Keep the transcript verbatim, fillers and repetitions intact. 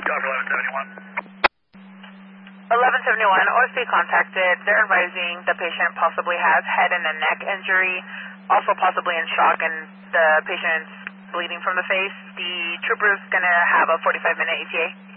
eleven seventy-one. eleven seventy-one, O S P contacted. They're advising the patient possibly has head and a neck injury, also possibly in shock, and the patient's bleeding from the face. The trooper's going to have a forty-five minute E T A.